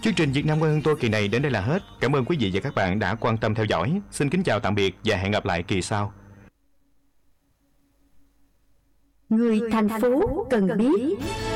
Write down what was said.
Chương trình Việt Nam Quân tôi kỳ này đến đây là hết. Cảm ơn quý vị và các bạn đã quan tâm theo dõi. Xin kính chào tạm biệt và hẹn gặp lại kỳ sau. Người thành phố cần biết.